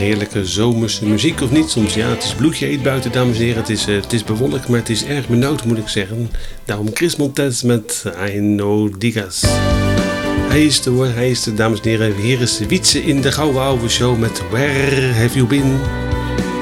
heerlijke zomerse muziek of niet? Soms ja, het is bloedje heet buiten, dames en heren. Het is bewolkt, maar het is erg benauwd, moet ik zeggen. Daarom Chris Montez met I Know Digas. Hij is er, dames en heren. Hier is Wietse in de Gouden Oude Show met Where Have You Been?